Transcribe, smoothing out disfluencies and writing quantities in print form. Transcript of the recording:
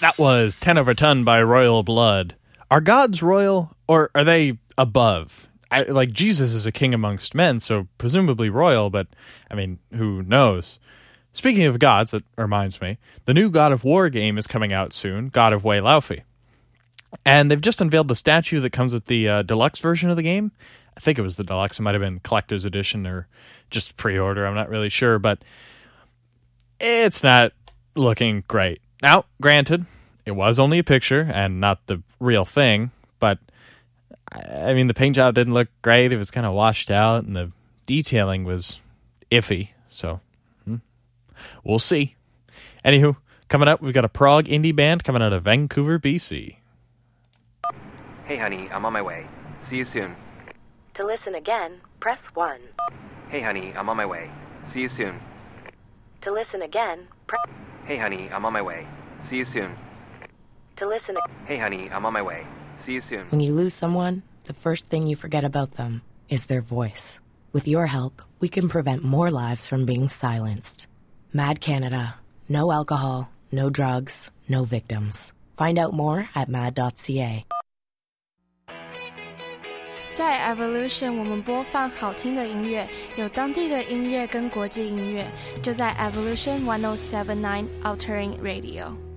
That was 10 over ton by Royal Blood. Are gods royal, or are they above? Like, Jesus is a king amongst men, so presumably royal, but, I mean, who knows? Speaking of gods, that reminds me, the new God of War game is coming out soon, God of Wei Laofi. And they've just unveiled the statue that comes with the deluxe version of the game. I think it was the deluxe. It might have been collector's edition or just pre-order. I'm not really sure, but it's not looking great. Now, granted, it was only a picture and not the real thing, but I mean, the paint job didn't look great. It was kind of washed out, and the detailing was iffy, so we'll see. Anywho, coming up, we've got a prog indie band coming out of Vancouver, BC. Hey, honey, I'm on my way. See you soon. To listen again, press 1. Hey, honey, I'm on my way. See you soon. To listen again, press... Hey, honey, I'm on my way. See you soon. To listen... Hey, honey, I'm on my way. See you soon. When you lose someone, the first thing you forget about them is their voice. With your help, we can prevent more lives from being silenced. Mad Canada. No alcohol, no drugs, no victims. Find out more at mad.ca. 在 Evolution 我们播放好听的音乐，有当地的音乐跟国际音乐，就在 Evolution 1079 Altering Radio。